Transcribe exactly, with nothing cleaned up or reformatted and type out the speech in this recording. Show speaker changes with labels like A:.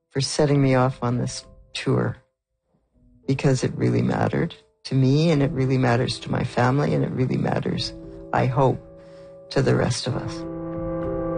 A: for setting me off on this tour, because it really mattered to me, and it really matters to my family, and it really matters, I hope, to the rest of us.